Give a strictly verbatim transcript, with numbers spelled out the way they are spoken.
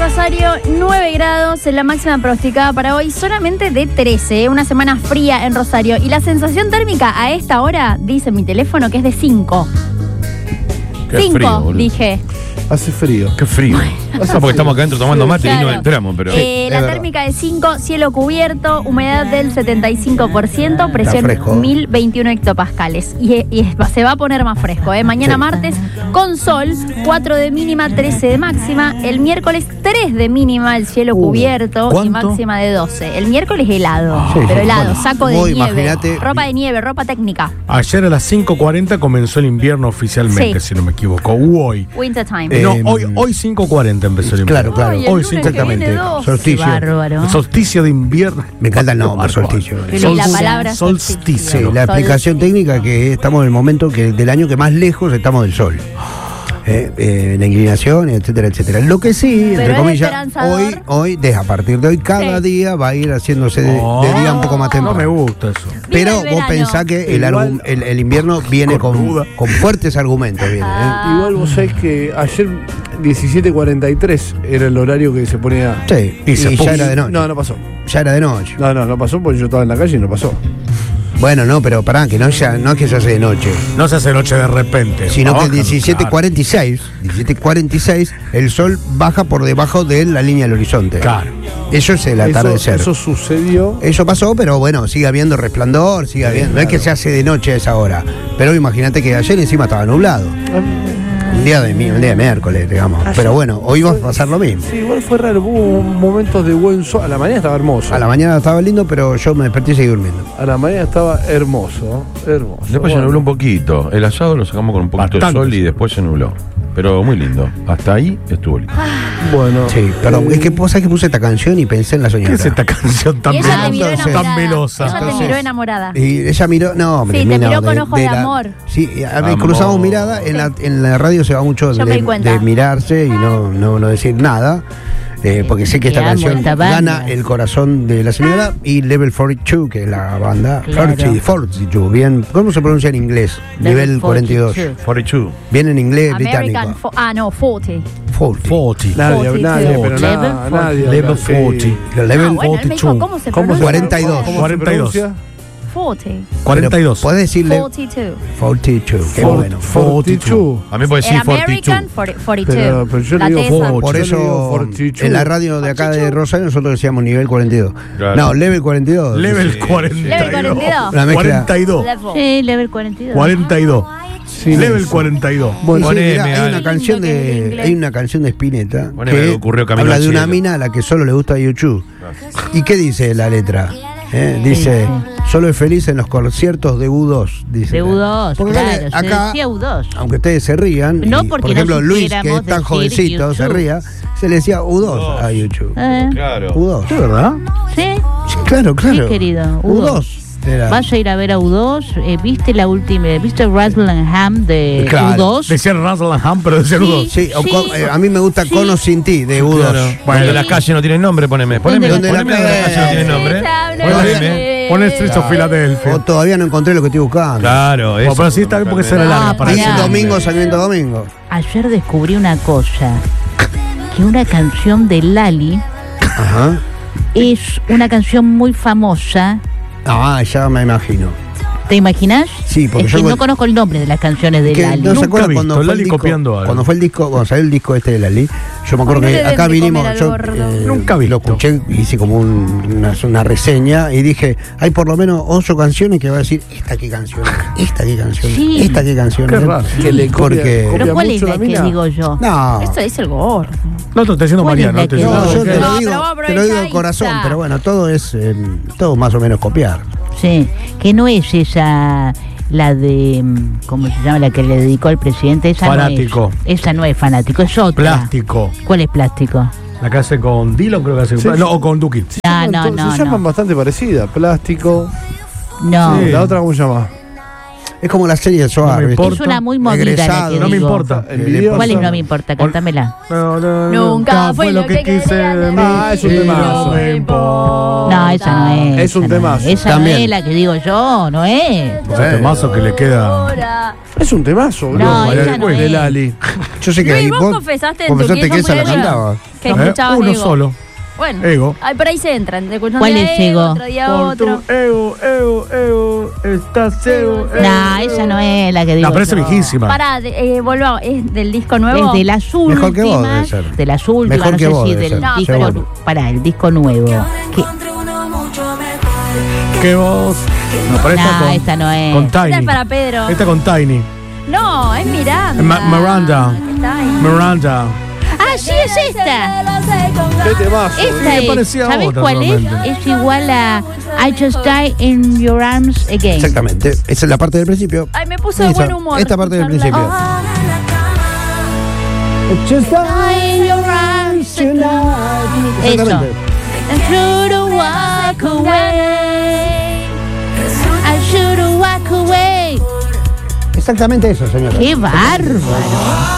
Rosario, nueve grados, la máxima pronosticada para hoy solamente de trece, una semana fría en Rosario. Y la sensación térmica a esta hora, dice mi teléfono, que es de cinco. cinco, dije. Hace frío. Qué frío. Hace porque estamos acá adentro tomando mate claro. y no entramos, pero. Eh, la térmica de cinco, cielo cubierto, humedad del setenta y cinco por ciento, presión mil veintiuno hectopascales. Y, y se va a poner más fresco, ¿eh? Mañana sí. martes con sol, cuatro de mínima, trece de máxima. El miércoles tres de mínima, el cielo uh, cubierto ¿cuánto? Y máxima de doce. El miércoles helado, sí, pero helado, bueno, saco de nieve, imaginate. Ropa de nieve, ropa técnica. Ayer a las cinco cuarenta comenzó el invierno oficialmente, sí. si no me equivoco. Hoy. Winter time. Eh, no, hoy, hoy cinco cuarenta empezó el invierno. Claro, claro. Ay, hoy sí, exactamente. Solsticio. Bárbaro. Solsticio de invierno. Me encanta el nombre, solsticio. Sol, la palabra solsticio. Sí, la explicación técnica que estamos en el momento que del año que más lejos estamos del sol. Eh, eh, en la inclinación, etcétera, etcétera. Lo que sí, pero entre comillas, hoy, hoy, desde a partir de hoy, cada sí. día va a ir haciéndose de, oh, de día un poco más temprano. No me gusta eso. Pero vos pensás que el, argu- el, el invierno viene con, con fuertes argumentos. Viene, ah. ¿eh? Igual vos sabés que ayer diecisiete cuarenta y tres era el horario que se ponía. Sí, y, y ya era de noche. No, no pasó. Ya era de noche. No, no, no pasó porque yo estaba en la calle y no pasó. Bueno, no, pero pará, que no, ya, no es que se hace de noche. No se hace de noche de repente. Sino que diecisiete cuarenta y seis, diecisiete cuarenta y seis, el sol baja por debajo de la línea del horizonte. Claro. Eso es el atardecer. Eso, eso sucedió. Eso pasó, pero bueno, sigue habiendo resplandor, sigue habiendo. Claro. No es que se hace de noche a esa hora. Pero imagínate que ayer encima estaba nublado. Un día de, un día de miércoles, digamos. Ayer, pero bueno, hoy va a pasar lo mismo. Sí, igual fue raro. Hubo momentos de buen sol. A la mañana estaba hermoso. A la mañana estaba lindo, pero yo me desperté y seguí durmiendo. A la mañana estaba hermoso. Hermoso. Después bueno. se nubló un poquito. El asado lo sacamos con un poquito Bastante. de sol y después se nubló. Pero muy lindo. Hasta ahí estuvo lindo. Bueno. Sí, perdón. Eh, es que vos sabés que puse esta canción y pensé en la señora. ¿Qué es esta canción tan melosa? Tan melosa. Ella te miró enamorada. Y ella miró, no, hombre, sí, te miró de, con ojos de, de la, amor. Sí, amor. Cruzamos mirada. En, sí. la, en la radio se va mucho de, de mirarse y no, no, no decir nada. Eh, porque sé que esta canción gana el corazón de la señora. Y Level cuarenta y dos, que es la banda. Claro. cuarenta, cuarenta y dos, bien. ¿Cómo se pronuncia en inglés? Level, Level cuarenta y dos. cuarenta y dos. Bien en inglés American británico. Fo- ah, no, cuarenta. cuarenta. cuarenta. Nadie, nadie, pero nada, nadie. Level cuarenta. Level ah, bueno, él me dijo, ¿cómo se pronuncia? cuarenta y dos. cuarenta y dos. cuarenta. cuarenta y dos. Podés decirle. cuarenta y dos. cuarenta y dos. Qué bueno. cuarenta y dos. A mí puede decir cuarenta y dos. American cuarenta y dos. Pero, pero yo la le digo cuarenta. Por eso en la radio de acá de Rosario nosotros decíamos nivel cuarenta y dos. Claro. No, level cuarenta y dos. Level sí. cuarenta y dos. Level cuarenta y dos. cuarenta y dos. Sí, level cuarenta y dos. cuarenta y dos. Sí, level eso. cuarenta y dos. Bueno, Poneme, sí, mirá, hay una Ay. canción de hay una canción de Spinetta Poneme, que ocurrió camino habla al de una cielo. mina a la que solo le gusta YouTube. ¿Y qué dice la letra? ¿Eh? Dice, solo es feliz en los conciertos de U dos. Dice. De U dos, porque claro, acá, se decía U dos. aunque ustedes se rían, No y, porque por ejemplo no Luis, que es tan jovencito, YouTube. se ría, se le decía U dos a YouTube. Eh. Claro. U dos. ¿Es verdad? ¿Sí? Sí, claro, claro. Sí, querido. U dos. Era. Vas a ir a ver a U dos. Eh, ¿Viste la última? ¿Viste Russell and Ham de Claro. U dos? Decían Russell and Ham, pero decían Sí. U dos. Sí, o Sí. con- eh, a mí me gusta Sí. Con o sin ti de U dos. Claro. Bueno, Sí. de las calles no tienen nombre, poneme. Poneme, ¿Dónde poneme la de las calle? calles no tienen nombre. Poneme. Pon Streets of Philadelphia. O todavía no encontré lo que estoy buscando. Claro, Oh, eso. Bueno, pero sí está bien porque será Ah, larga para Ahí pará. el domingo, Sarmiento Domingo. Ayer descubrí una cosa. Que una canción de Lali Ajá. es una canción muy famosa. Ah, ya me imagino. ¿Te imaginas? Sí, porque es yo que con- no conozco el nombre de las canciones de Que Lali. no se Nunca acuerdan visto, cuando fue Lali el disco, copiando algo. cuando fue el disco, cuando salió el disco este de Lali, yo me acuerdo Ay, no que le acá den de vinimos, comer al yo gordo. eh, Nunca visto. lo escuché, hice como un- una, una reseña y dije, hay por lo menos ocho canciones que va a decir, esta qué canción es, esta qué canción es, Sí. esta qué canción Qué es. raro. Que le copia- Porque copia ¿Pero cuál es mucho la la que mina. digo yo? no, Esto es el gordo. No, te está diciendo ¿Cuál es Mariano. la No te que estoy no, diciendo- yo te No, lo pero digo, vamos a te lo digo de aprovechar corazón, esta. pero bueno, todo es eh, todo más o menos copiar. Sí, que no es esa, la de, ¿cómo se llama? La que le dedicó al presidente. Esa Fanático. No es, esa no es fanático, es otra. Plástico. ¿Cuál es plástico? La que hace con Dillon, creo que hace. Sí. No, o con Duki. No, no, Se no, llaman no. bastante parecidas. Plástico. No. Sí, la otra, ¿cómo se llama? Es como la serie de Soar. No me ¿viste? importa. Es una muy movida la Egresado, que No me digo. importa. Envidioso. ¿Cuál es no me importa? Cántamela. No, no, Nunca fue lo que quise quería de mí. tener. Ah, es un Y temazo. no me importa. No, esa no es. Es un esa no temazo. Esa También. no es la que digo yo, no es. Ese temazo que le queda. Es un temazo, boludo. No, esa de, no de es. Lali. Yo sé que Luis, ahí vos vos confesaste en tu confesaste que esa la Quién cantaba. que ¿Eh? escuchabas Uno Ego. solo. Bueno, Ego. ay, por ahí se entran. Te escuchan ¿Cuál un día es Ego? Otro día Por otro. tu ego, ego, ego, estás ego, ego. Nah, esa no es la que digo. No, pero esa es yo. viejísima. Pará, de- eh, volvamos. ¿Es del disco nuevo? Es de las últimas. Mejor que vos debe ser. De las últimas, Mejor no que sé vos si debe del ser, disco. seguro. Pará, el disco nuevo. ¿Qué? Que vos. No, pero esta Nah, con, esta no es. con Esta Tiny. es para Pedro. Esta con Tiny. No, es Miranda. Ma- Miranda. Está ahí. Miranda. Ah, sí, es esta. Qué temazo. Esta Sí, es. parecía ¿Sabés otra cuál es? realmente. Es igual a I Just Die in Your Arms Again. Exactamente. Esa es la parte del principio. Ay, me puso de Esa- buen humor. esta parte del escucharla. principio. Die in your arms again. Eso. Exactamente. I should walk away. I should walk away. Exactamente eso, señora. ¡Qué bárbaro!